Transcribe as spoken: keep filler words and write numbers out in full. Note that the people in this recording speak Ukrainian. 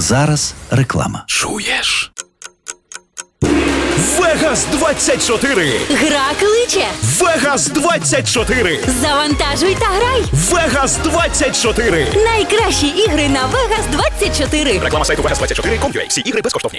зараз реклама. Чуєш? Вегас двадцять чотири! Гра кличе! Вегас двадцять чотири! Завантажуй та грай! Вегас двадцять чотири! Найкращі ігри на Вегас двадцять чотири! Реклама сайту вегас двадцять чотири крапка ком крапка ю а. Всі ігри безкоштовні.